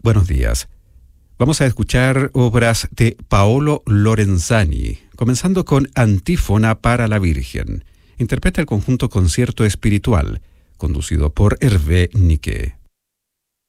Buenos días. Vamos a escuchar obras de Paolo Lorenzani, comenzando con Antífona para la Virgen. Interpreta el conjunto Concierto Espiritual, conducido por Hervé Niquet.